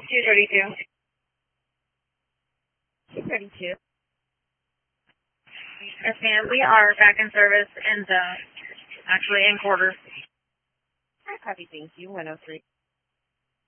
232. 232. Yes, ma'am. We are back in service and actually in quarters. Copy, thank you. 103.